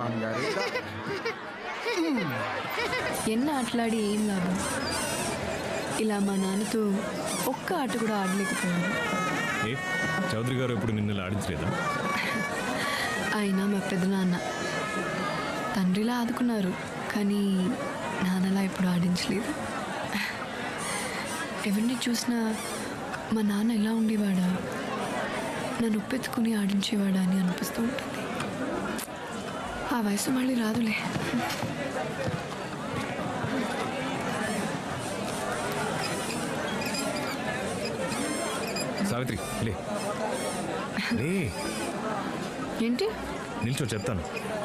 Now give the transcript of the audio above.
బంగారు ఎన్న ఆటలాడి ఏం లాభం? ఇలా మా నాన్నతో ఒక్క ఆట కూడా ఆడలేకపోయాను. చౌదరి గారు ఎప్పుడు నిన్ను ఆడించలేదా? ఆయన మా పెద్దనాన్న తండ్రిలా ఆదుకున్నారు, కానీ నాన్నలా ఎప్పుడు ఆడించలేదు. ఎవరిని చూసినా మా నాన్న ఎలా ఉండేవాడా, నన్ను ఉప్పెత్తుకుని ఆడించేవాడా అని అనిపిస్తూ ఉంటుంది. ఆ వయసు మళ్ళీ రాదులే. సావిత్రి లే లే. ఏంటి? నిల్చో చెప్తాను.